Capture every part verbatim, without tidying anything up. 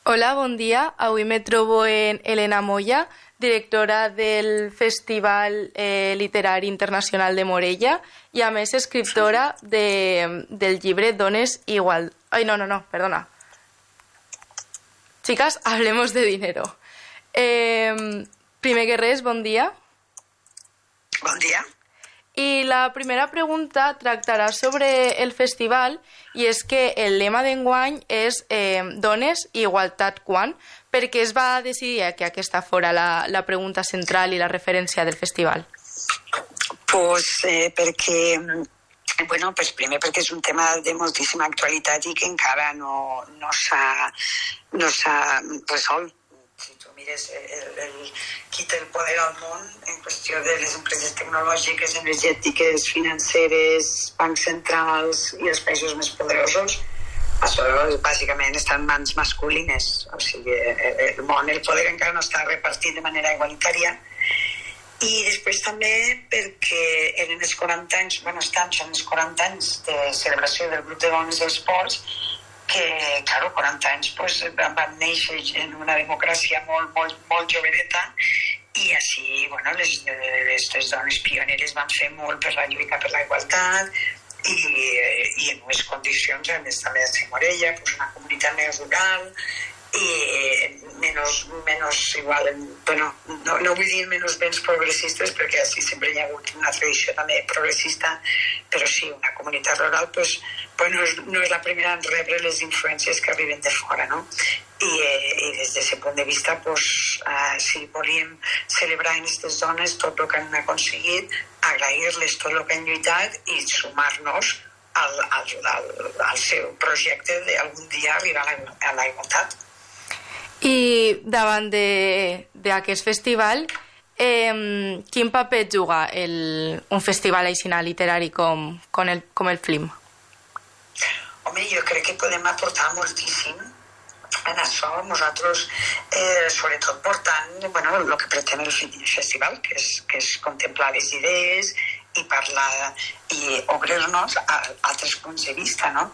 Hola, bon dia. Avui me trobo en Elena Moya, directora del Festival eh, Literari Internacional de Morella i, a més, escriptora de, del llibre Dones Igual... Ai, no, no, no, perdona. Chicas, hablemos de dinero. Eh, primer que res, bon dia. Bon dia. I la primera pregunta tractarà sobre el festival i és que el lema d'enguany és eh, Dones i Igualtat Quan, perquè es va decidir que aquesta fora la, la pregunta central i la referència del festival. Pues eh, perquè, bueno, pues primer perquè és un tema de moltíssima actualitat i que encara no, no s'ha no s'ha resolt. Si tu mires el, el, qui té el poder al món en qüestió de les empreses tecnològiques, energètiques, financeres, bancs centrals i els països més poderosos, això bàsicament està en mans masculines. O sigui, el món, el poder encara no està repartit de manera igualitària. I després també perquè eren els quaranta anys, bueno, estan, són els quaranta anys de celebració del grup de dones dels esports, que, claro, quaranta anys pues, van néixer en una democràcia molt, molt, molt joveneta i així, bueno, les, les, les dones pioneres van fer molt per la lluita per la igualtat i, i en unes condicions, a més també de Morella, pues, una comunitat més rural i menys, menys igual, bueno, no, no vull dir menys béns progressistes perquè així sempre hi ha hagut una tradició també progressista, però sí, una comunitat rural pues, pues no, és, no és la primera en rebre les influències que arriben de fora, no? I, i des d'aquest punt de vista pues, uh, si volíem celebrar en aquestes dones tot el que han aconseguit, agrair-les tot el que han lluitat i sumar-nos al, al, al, al seu projecte d'algun dia arribar a la, a la igualtat. I davant d'aquest festival, eh, quin paper juga el, un festival així literari com, com, el, com el FLIM? Home, jo crec que podem aportar moltíssim en això. Nosaltres, eh, sobretot portant, bueno, el que pretén el festival, que és, que és contemplar les idees i parlar i obrir-nos a altres punts de vista, no?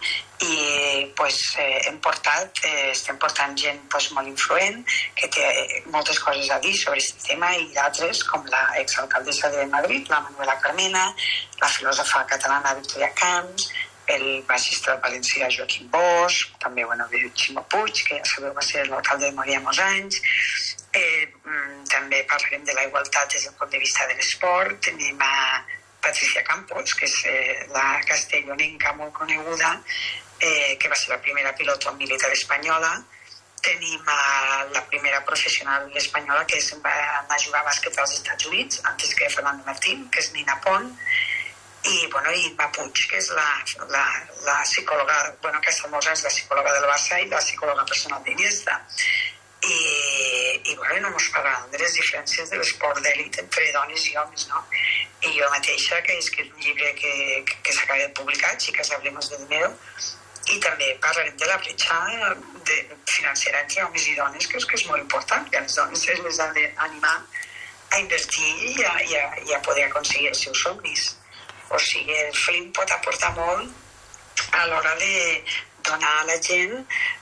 I pues, eh, hem portat, eh, estem portant gent pues, molt influent que té moltes coses a dir sobre aquest tema i d'altres, com la exalcaldessa de Madrid, la Manuela Carmena, la filòsofa catalana Victoria Camps, el baixista valencià Joaquim Bosch, també bueno, el Ximo Puig, que ja sabeu va ser l'alcalde de Moria molts anys. Eh, també parlarem de la igualtat des del punt de vista de l'esport. Tenim a Patricia Campos, que és eh, la castellonenca molt coneguda, eh, que va ser la primera pilota militar espanyola. Tenim a la primera professional espanyola que se'n va anar a jugar a bàsquet als Estats Units, antes que Fernando Martín, que és Nina Pont. I, bueno, i Imma Puig, que és la, la, la psicòloga, bueno, que està molts anys la psicòloga del Barça i la psicòloga personal d'Iniesta. I, i bueno, no mos parlant de les diferències de l'esport d'èlit entre dones i homes, no? I jo mateixa, que he escrit un llibre que, que, que s'acaba de publicar, Chicas Hablemos de Dinero, i també parlarem de la bretxa de, financera entre homes i dones, que és, que és molt important, que les dones es les han d'animar a invertir i a, i, a, i a poder aconseguir els seus somnis. O sigui, el FLIM pot aportar molt a l'hora de donar a la gent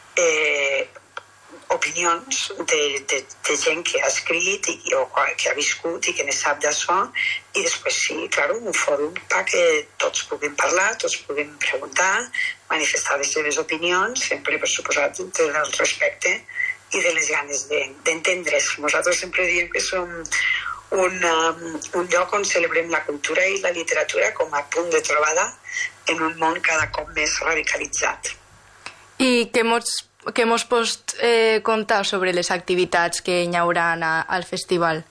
eh, opinions de, de, de gent que ha escrit i, o que ha viscut i que ne sap d'això, i després sí, clar, un fòrum perquè tots puguem parlar, tots puguem preguntar, manifestar les seves opinions, sempre per suposat del respecte i de les ganes d'entendre's. Nosaltres sempre diem que som Un, um, un lloc on celebrem la cultura i la literatura com a punt de trobada en un món cada cop més radicalitzat. I què mos, què mos pots eh, contar sobre les activitats que hi haurà al festival?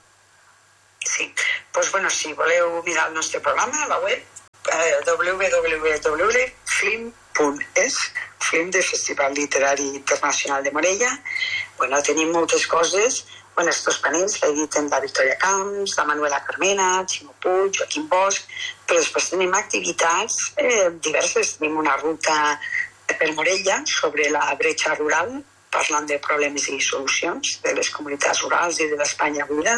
Sí, doncs bueno, si voleu mirar el nostre programa a la web, eh, w w w punt flim punt es, FLIM de Festival Literari Internacional de Morella. Bueno, tenim moltes coses. Bueno, estos panells l'he dit en la Victoria Camps, la Manuela Carmena, Ximo Puig, Joaquim Bosch, però després tenim activitats eh, diverses. Tenim una ruta per Morella sobre la bretxa rural, parlant de problemes i solucions de les comunitats rurals i de l'Espanya buida.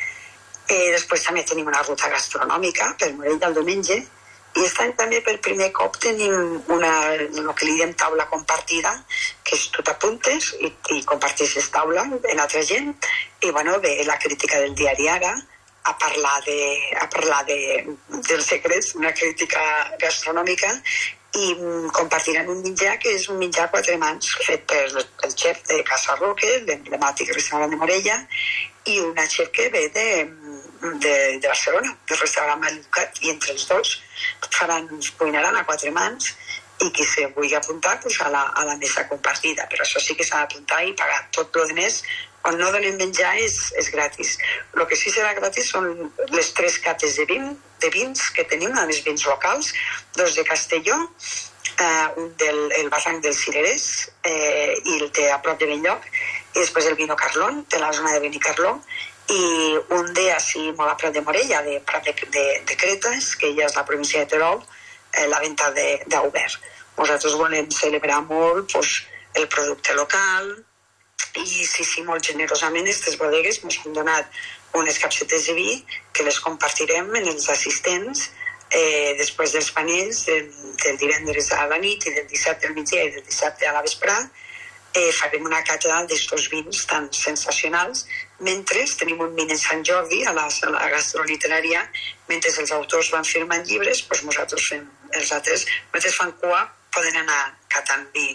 Eh, després també tenim una ruta gastronòmica per Morella el diumenge, i aquest any també per primer cop tenim una, el que li diem taula compartida, que és tu t'apuntes i, i comparteixes taula amb altra gent i bueno, ve la crítica del diari Ara a parlar, de, a parlar de, dels secrets, una crítica gastronòmica i compartiran un menjar que és un menjar a quatre mans fet per el xef de Casa Roque, l'emblemàtic restaurant de Morella, i una xef que ve de, de, de Barcelona, del restaurant Mallucat, i entre els dos faran, cuinaran a quatre mans i qui se vulgui apuntar pues, a, la, a la mesa compartida, però això sí que s'ha d'apuntar i pagar. Tot el diners, on no donem menjar és, és gratis. El que sí serà gratis són les tres cates de, vin, de vins que tenim, a més vins locals, dos de Castelló, eh, un del el barranc dels Cirerers eh, i el de a prop de Benlloc, i després el vino Carlón, de la zona de Benicarló, i un de així molt a prop de Morella, de Prat de, de, de Cretes, que ja és la província de Terol, eh, la venda d'Aubert. Nosaltres volem celebrar molt pues, el producte local i sí, sí, molt generosament aquestes bodegues ens han donat unes capsetes de vi que les compartirem en els assistents eh, després dels panells del, del divendres a la nit i del dissabte al migdia i del dissabte a la vesprà. Eh, farem una càtedra d'estos vins tan sensacionals mentre tenim un vin en Sant Jordi a la, a la gastroliterària, mentre els autors van firmant llibres doncs nosaltres fem els altres, mentre fan cua poden anar catant vi.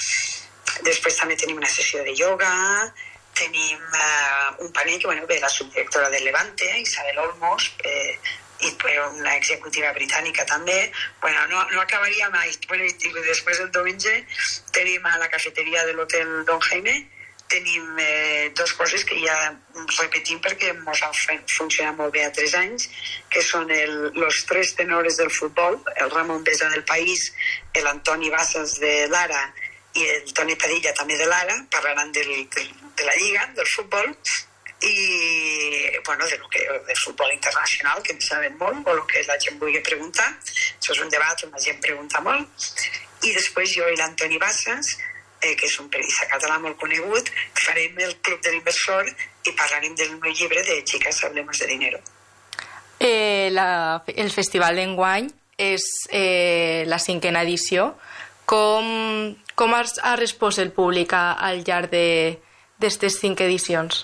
Després també tenim una sessió de ioga, tenim eh, un panel que bueno, ve la subdirectora del Levante, Isabel Olmos, eh, i una executiva britànica també. Bueno, no, no acabaria mai. Bueno, i després el diumenge tenim a la cafeteria de l'hotel Don Jaime, tenim eh, dos coses que ja repetim perquè ens han funcionat molt bé a tres anys, que són el, los tres tenores del futbol, el Ramon Besa del País, l'Antoni Bassas de l'Ara i el Toni Padilla també de l'Ara, parlaran del, del, de la Lliga, del futbol, i bueno, de lo que, del futbol internacional, que en saben molt, o el que la gent vulgui preguntar. Això és un debat on la gent pregunta molt. I després jo i l'Antoni Bassas, eh, que és un periodista català molt conegut, farem el Club de l'Inversor i parlarem del meu llibre de Chicas Hablemos de Dinero. Eh, la, el festival d'enguany és eh, la cinquena edició. Com, com ha, ha respost el públic al llarg d'aquestes cinc edicions?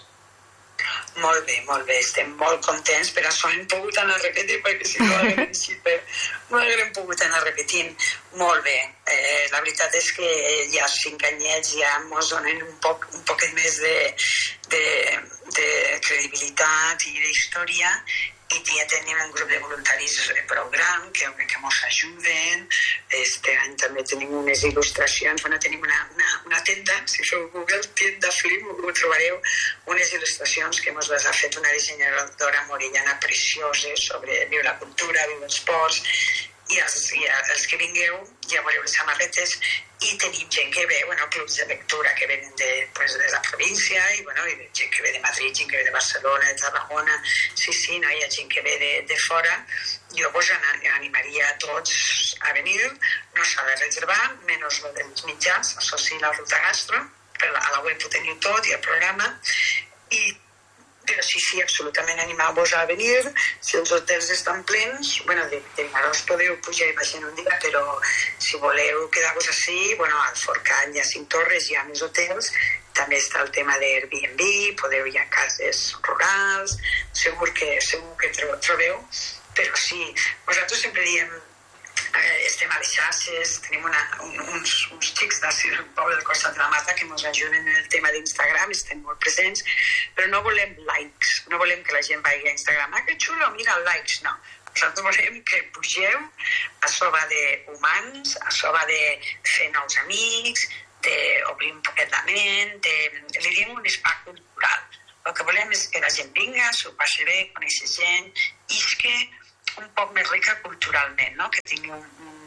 Molt bé, molt bé, estem molt contents, per això hem pogut anar repetint, perquè si no haguem, no haguem pogut anar repetint. Molt bé, eh, la veritat és que ja cinc anyets ja ens donen un poc, un poquet més de, de, de credibilitat i d'història, i ja tenim un grup de voluntaris prou gran que, que ens ajuden. Este any també tenim unes il·lustracions, bueno, tenim una, una, una tenda, si feu Google, tienda film, ho trobareu, unes il·lustracions que ens les ha fet una dissenyadora morellana preciosa sobre viu la cultura, viu els ports, i els, i els que vingueu ja veureu les samarretes, i tenim gent que ve, bueno, clubs de lectura que venen de, pues, de la província, i, bueno, i gent que ve de Madrid, gent que ve de Barcelona, de Tarragona, sí, sí, no, hi ha gent que ve de, de fora. Jo vos animaria a tots a venir, no s'ha de reservar, menys el dels mitjans, això sí, la ruta gastro, a la web ho teniu tot, i el programa, i però sí, sí, absolutament animar-vos a venir. Si els hotels estan plens, bueno, de, de Vinaròs podeu pujar i baixar un dia, però si voleu quedar-vos així, bueno, al Forcall hi ha cinc torres, hi ha més hotels, també està el tema d'Airbnb, podeu ir a cases rurals, segur que, segur que trobeu, però sí, nosaltres sempre diem, eh, estem a les xarxes, tenim una, un, uns, uns xics del poble del costat de la Mata que ens ajuden en el tema d'Instagram, estem molt presents, però no volem likes, no volem que la gent vagi a Instagram, ah, que xulo, mira, likes, no. Nosaltres volem que pugeu, això va d'humans, això va de fer nous amics, d'obrir un poquet la ment, de, li diem un espai cultural. El que volem és que la gent vinga, s'ho passi bé, coneixi gent, i és que un poc més rica culturalment, no? Que tingui un, un,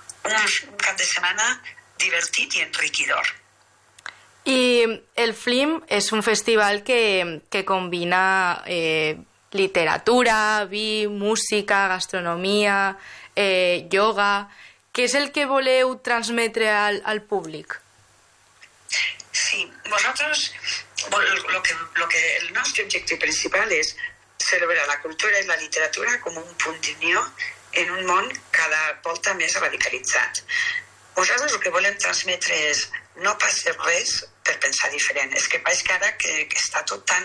un cap de setmana divertit i enriquidor. I el FLIM és un festival que, que combina eh, literatura, vi, música, gastronomia, eh, yoga. Què és el que voleu transmetre al, al públic? Sí, nosaltres, lo que, lo que el nostre objectiu principal és celebrar la cultura i la literatura com un punt d'unió en un món cada volta més radicalitzat. Nosaltres el que volem transmetre és no passa res per pensar diferent. És que és que ara que, que està tot tan,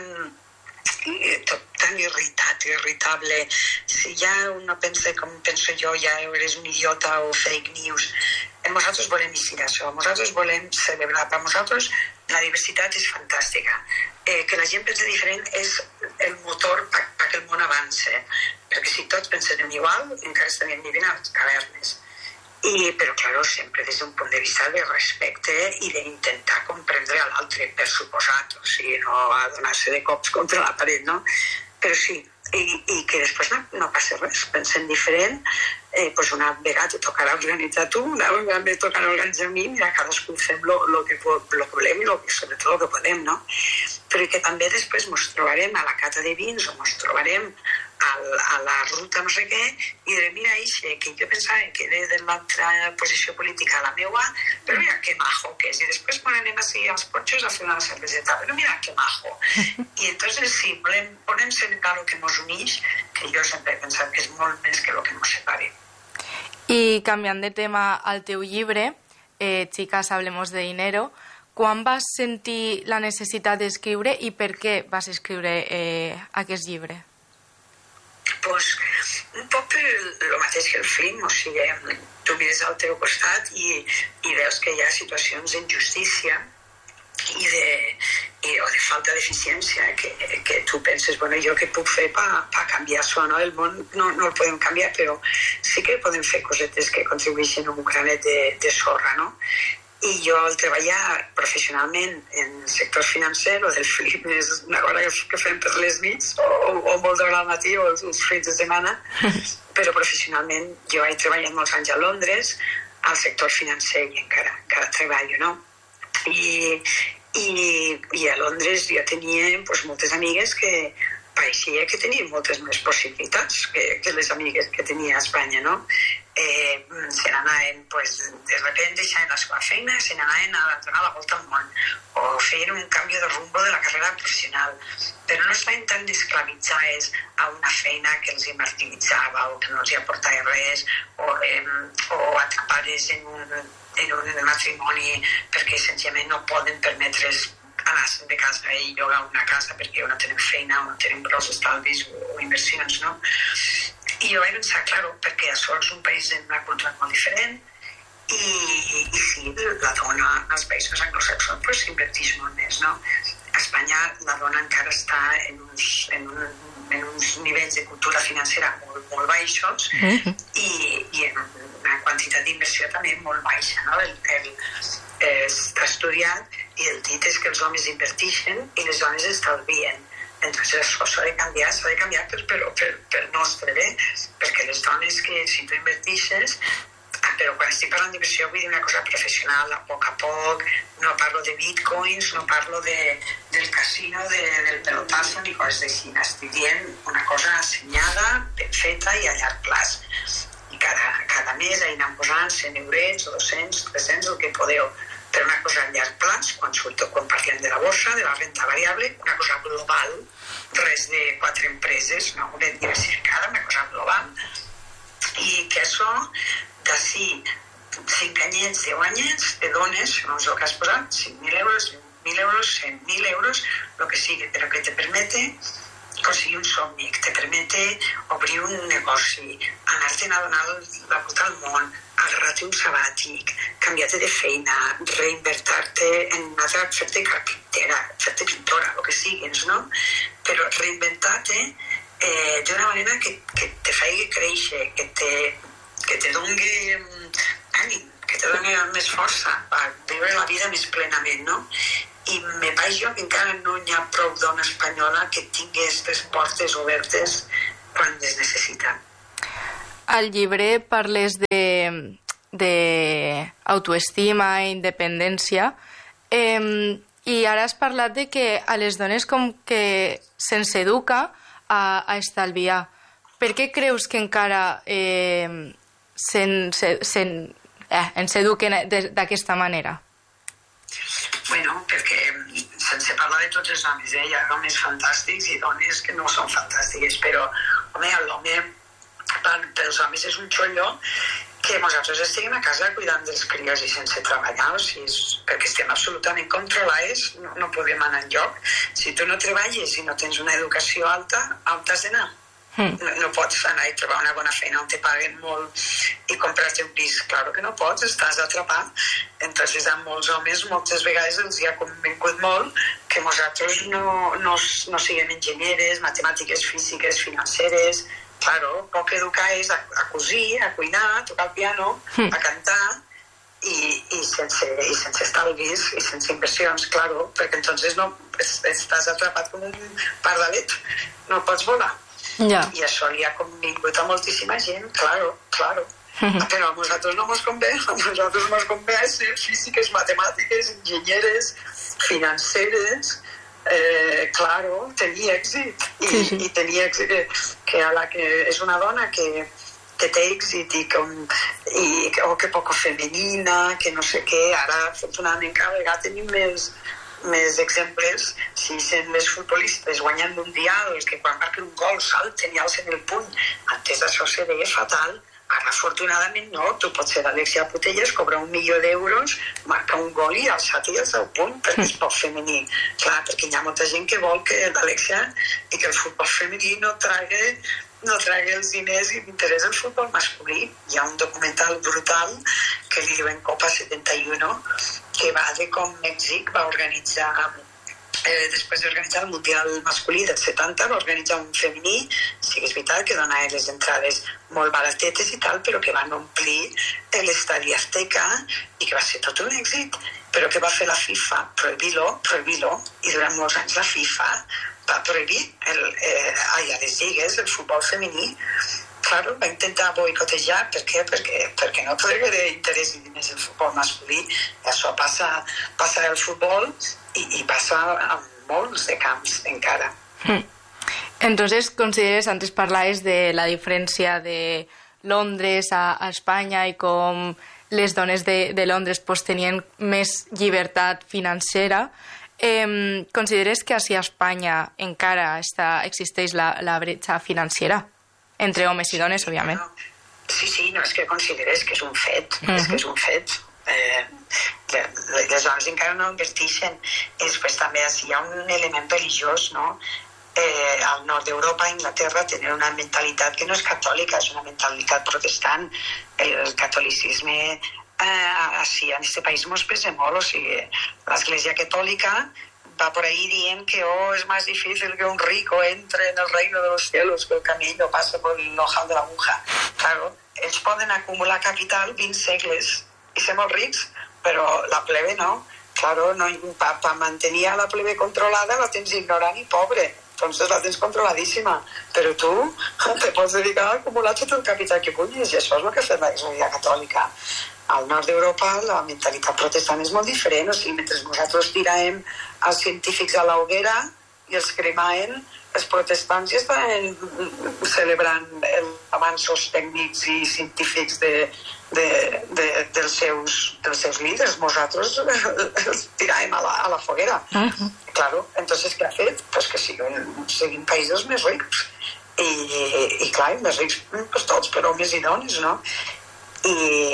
tot tan irritat, irritable, si ja uno pensa com penso jo, ja eres un idiota o fake news. Nosaltres volem eixir això, nosaltres volem celebrar. Per nosaltres la diversitat és fantàstica. Eh, que la gent pensa diferent és el motor perquè el món avance. Perquè si tots pensem igual, encara estaríem vivint a les cavernes. I, però, claro, sempre des d'un punt de vista de respecte i d'intentar comprendre a l'altre, per suposat, o sigui, no a donar-se de cops contra la paret, no? Però sí, i, i que després no, no passa res, pensem diferent, eh, pues una vegada te tocarà organitzar tu, una vegada me tocarà organitzar a mi, mira, cadascú fem lo, lo, que, lo que volem i lo que, sobretot el que podem, no? Però que també després ens trobarem a la cata de vins o ens trobarem a la ruta no sé què i diré, mira, ixe, que jo pensava que era de l'altra posició política a la meua, però mira que majo que és, i després quan anem així als potxos a fer una cerveseta, però mira que majo. I entonces sí, volem, volem celebrar el que ens uneix, que jo sempre he pensat que és molt més que el que ens separa. I canviant de tema al teu llibre, eh, Chicas, hablemos de dinero, quan vas sentir la necessitat d'escriure i per què vas escriure eh, aquest llibre? Pues, un poc el mateix que el film, o sigui, tu mires al teu costat i, i veus que hi ha situacions d'injustícia i de, i, o de falta d'eficiència que, que tu penses, bueno, jo què puc fer per pa canviar això, no? El món no, no el podem canviar, però sí que podem fer cosetes que contribueixen un granet de, de sorra, no? I jo al treballar professionalment en el sector financer, o del flip és una cosa que fem per les nits o, o molt d'hora al matí o els, els fins de setmana, però professionalment jo he treballat molts anys a Londres al sector financer i encara, encara treballo, no? I, i, i a Londres jo tenia pues, moltes amigues que pareixia que tenien moltes més possibilitats que, que les amigues que tenia a Espanya, no? Eh, se n'anaven, pues, de repente deixaven la seva feina, se n'anaven a donar la volta al món o feien un canvi de rumbo de la carrera professional, però no estaven tan esclavitzades a una feina que els martiritzava o que no els aportava res o, eh, o atrapades en un, en un matrimoni perquè senzillament no poden permetre's anar-se'n de casa i llogar una casa perquè no tenen feina o no tenen prou estalvis o, o inversions, no? I jo vaig pensar, claro, perquè això és un país amb una cultura molt diferent i, i sí, la dona als països anglosaxons pues, inverteix molt més, no? A Espanya la dona encara està en uns, en un, en uns nivells de cultura financera molt, molt baixos mm-hmm. i, i en una quantitat d'inversió també molt baixa, no? El, el, eh, està estudiat i el dit és que els homes inverteixen i les dones estalvien. Entonces això s'ha de canviar, s'ha de canviar per, per, per, per nostre bé, perquè les dones que si tu inverteixes, però quan estic parlant d'inversió vull dir una cosa professional, a poc a poc, no parlo de bitcoins, no parlo de, del casino, de, del pelotazo ni coses així, estic dient una cosa assenyada, ben feta i a llarg plaç. I cada, cada mes hi anem posant cent eurets o dos-cents, tres-cents, el que podeu. Però una cosa a llarg plaç, quan, surto, quan parlem de la borsa, de la renta variable, una cosa global, res de quatre empreses, no? Una diversificada, una cosa global, i que això, d'ací cinc anyets, deu anyets, te dones, no és el que has posat, cinc mil euros, mil euros, cent mil euros, el que sigui, però que te permete aconseguir un somni, que te permete obrir un negoci, anar-te'n a donar la volta al món, agarrar-te un sabàtic, canviar-te de feina, reinvertir-te en una altra, fer-te carpintera, fer-te pintora, el que siguis, no? Però reinventar-te eh, d'una manera que, que te faci créixer, que te, que te doni ànim, que te doni més força per viure la vida més plenament, no? I me vaig jo que encara no hi ha prou dona espanyola que tingués les portes obertes quan les necessita. Al llibre parles de, de autoestima i independència eh, i ara has parlat de que a les dones com que se'ns educa a, a estalviar. Per què creus que encara eh, se'n, se'n, eh, ens eduquen d'aquesta manera? Bueno, perquè sense parlar de tots els homes, eh? Hi ha homes fantàstics i dones que no són fantàstiques, però home, l'home pels homes és un xolló que nosaltres estiguem a casa cuidant dels crios i sense treballar, o sigui, perquè estem absolutament controlades, no, no podem anar enlloc. Si tu no treballes i no tens una educació alta, on t'has d'anar? Mm. No, no pots anar i trobar una bona feina on te paguen molt i comprar-te un pis. Claro que no pots, estàs atrapat. Entonces a molts homes moltes vegades els hi ha convingut molt que nosaltres no, no, no siguem enginyeres, matemàtiques, físiques, financeres. Claro, poc educar és a, a cosir, a cuinar, a tocar el piano, mm. a cantar i, i, sense, i sense estalvis i sense inversions, claro, perquè entonces no, estàs atrapat com un pardalet, no pots volar. Ja. I això li ha convingut a moltíssima gent, claro, claro. Uh-huh. Però a nosaltres no ens convé, a nosaltres ens convé ser físiques, matemàtiques, enginyeres, financeres, eh, claro, tenir èxit. I, sí, sí. i tenir èxit que, que, a la que és una dona que, que té èxit i que, i, o que poc femenina, que no sé què, ara afortunadament cada vegada tenim més més exemples, si sent les futbolistes guanyant mundials, que quan marquen un gol salten i alcen el puny. Antes això se veia fatal, ara afortunadament no, tu pots ser Alexia Putellas, cobrar un milió d'euros, marcar un gol i alçar-te i alçar el puny, perquè és poc femení. Clar, perquè hi ha molta gent que vol que l'Alexia i que el futbol femení no trague no tragui els diners i m'interessa el futbol masculí. Hi ha un documental brutal que li diuen Copa setenta i u, que va de com Mèxic va organitzar, eh, després d'organitzar el Mundial masculí del setanta, va organitzar un femení, sí que és veritat que donava les entrades molt baratetes i tal, però que van omplir l'estadi Azteca i que va ser tot un èxit. Però què va fer la FIFA? Prohibir-lo, prohibir-lo, i durant molts anys la FIFA va prohibir el, eh, ai, a les lligues el futbol femení. Claro, va intentar boicotejar. Per què? Perquè, perquè no tragué interès i diners el futbol masculí. I això passa, passa al futbol i, i passa en molts de camps encara. Hmm. Entonces, consideres, antes parlaves de la diferència de Londres a, a Espanya i com les dones de, de Londres pues, tenien més llibertat financera. Eh, consideres que hacia Espanya encara està, existeix la, la bretxa financera entre homes i dones, òbviament? Sí, sí, no és que consideres que és un fet, uh-huh. és que és un fet. Eh, les dones encara no inverteixen. I després també hi ha un element religiós, no? Eh, al nord d'Europa, a Inglaterra, tenen una mentalitat que no és catòlica, és una mentalitat protestant. El catolicisme Eh, sí, en aquest país mos pesa molt, o sigui, l'Església Catòlica va por ahí dient que oh, és més difícil que un rico entre en el reino de los cielos, que el camello passa por el ojal de la aguja. Claro, ells poden acumular capital vint segles i ser molt rics, però la plebe no. Claro, no, pa, pa mantenir a la plebe controlada la tens ignorant i pobre. Entonces la tens controladíssima, però tu te pots dedicar a acumular tot el capital que puguis, i això és el que ha fet l'Església Catòlica. Al nord d'Europa la mentalitat protestant és molt diferent, o sigui, mentre nosaltres tiràvem els científics a l'hoguera i els cremaven, els protestants ja estaven celebrant els avanços tècnics i científics de, de, de, dels, seus, dels seus líders. Nosaltres els tiràvem a la, a la foguera. Uh-huh. Claro, entonces què ha fet? Pues que siguin, siguin països més rics. I, i clar, més rics pues, tots, però homes i dones, no? I,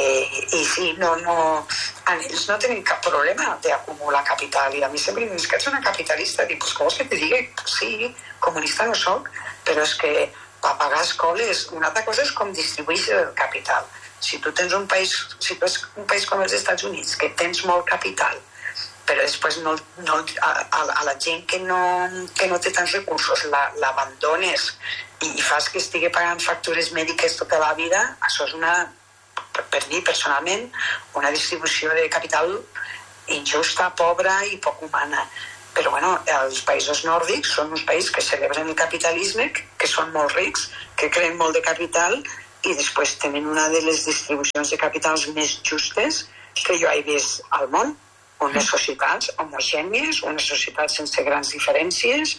i sí, no, no, ells no tenen cap problema d'acumular capital, i a mi sempre em dius que ets una capitalista, dic, pues com vols que te digui? Sí, comunista no soc, però és que per pagar escoles, una altra cosa és com distribueix el capital. Si tu tens un país, si tu ets un país com els Estats Units, que tens molt capital, però després no, no, a, a la gent que no, que no té tants recursos l'abandones i fas que estigui pagant factures mèdiques tota la vida, això és una, per mi personalment, una distribució de capital injusta, pobra i poc humana. Però bueno, els països nòrdics són uns països que celebren el capitalisme, que són molt rics, que creen molt de capital i després tenen una de les distribucions de capitals més justes que jo he vist al món. Unes societats homogènies, unes societats sense grans diferències,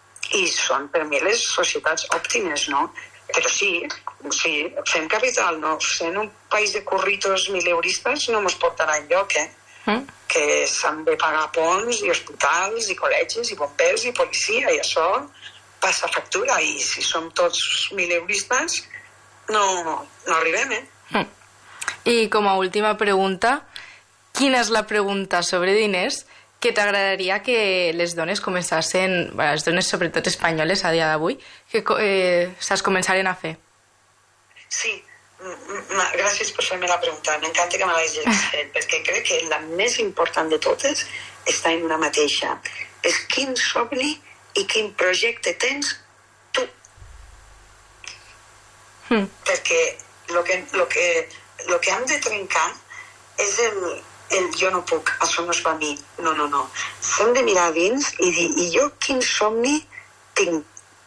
i són per mi les societats òptimes, no? Però sí, sí, fem capital, no? Sent un país de curritos mileuristes no ens portarà enlloc, eh? Mm. Que s'han de pagar ponts i hospitals i col·legis i bombers i policia, i això passa factura, i si som tots mileuristes no, no arribem, eh? Mm. I com a última pregunta, quina és la pregunta sobre diners que t'agradaria que les dones començassin, bueno, les dones sobretot espanyoles a dia d'avui, que eh, se'ls començaren a fer? Sí, gràcies per fer-me la pregunta. M'encanta que me l'hagis fet, perquè crec que la més important de totes està en una mateixa. És quin somni i quin projecte tens tu. Mm. Perquè el que, lo que, lo que hem de trencar és el, el jo no puc, això no és per mi. No, no, no. Hem de mirar dins i dir, i jo quin somni tinc?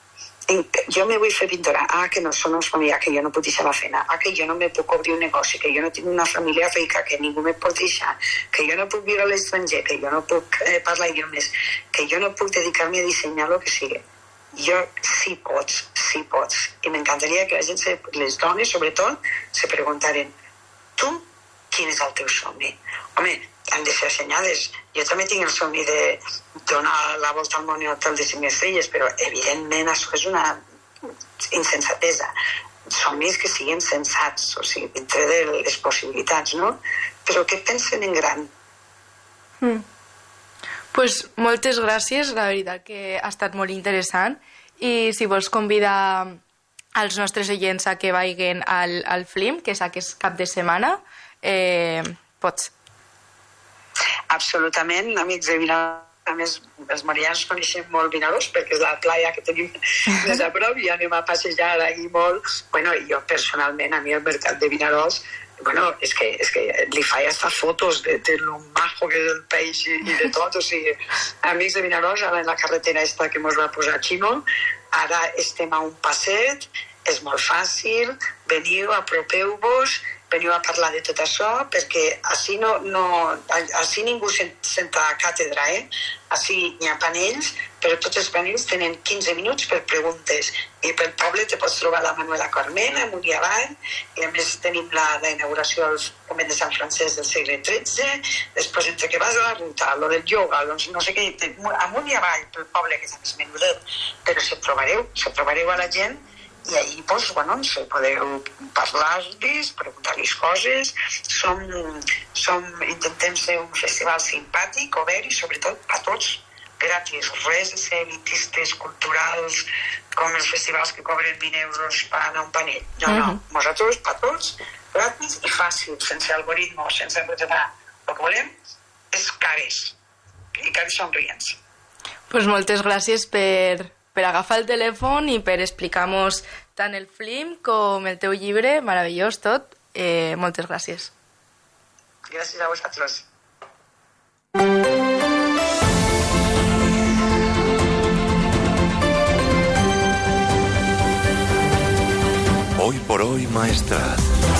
Jo me vull fer pintora. Ah, que no, això no és per mi, ah, que jo no puc deixar la feina. Ah, que jo no me puc obrir un negoci, que jo no tinc una família rica, que ningú me pot deixar, que jo no puc viure a l'estranger, que jo no puc eh, parlar idiomes, que jo no puc dedicar-me a dissenyar el que sigui. Jo sí pots, sí pots. I m'encantaria que la gent, se, les dones sobretot, se preguntaren, tu, quin és el teu somni? Home, han de ser assenyades. Jo també tinc el somni de donar la volta al món i hotel de cinc estrelles, però evidentment això és una insensatesa. Somnis que siguin sensats, o sigui, dintre de les possibilitats, no? Però que pensen en gran. Mm. Pues moltes gràcies, la veritat que ha estat molt interessant, i si vols convidar als nostres oients a que vagin al, al Flim, que és aquest cap de setmana, eh, pots. Absolutament, amics de Vinaròs. A més, els marians coneixem molt Vinaròs perquè és la playa que tenim més a prop i anem a passejar ahí molt. Bueno, jo personalment, a mi el mercat de Vinaròs, bueno, és que, és que li faig hasta fotos de, de lo majo que és el peix i, i de tot. O sigui, amics de Vinaròs, ara en la carretera esta que mos va posar Ximo, ara estem a un passet, és molt fàcil, veniu, apropeu-vos, veniu a parlar de tot això, perquè així, no, no, així ningú senta càtedra, eh? Així hi ha panells, però tots els panells tenen quinze minuts per preguntes. I pel poble te pots trobar la Manuela Carmena, amunt i avall, i a més tenim la, la inauguració del convent de Sant Francesc del segle tretze, després entre que vas a la ruta, lo del ioga, doncs no sé què, amunt i avall pel poble, que és més menudet, però se trobareu, se trobareu a la gent. I ahir, doncs, bueno, podeu parlar-los, preguntar-los coses. Som, som, intentem ser un festival simpàtic, obert i, sobretot, a tots, gratis. Res de ser elitistes, culturals, com els festivals que cobren vint euros per anar a un panell. No, uh-huh. no. Nosaltres, per tots, gratis i fàcil, sense algoritmo, sense retratar. El que volem és cares, i cares somrients. Pues moltes gràcies per... per agafar el telèfon i per explicar-nos tant el Flim com el teu llibre, meravellós tot. Eh, moltes gràcies. Gràcies a vosaltres. Hoy por hoy, Maestrat.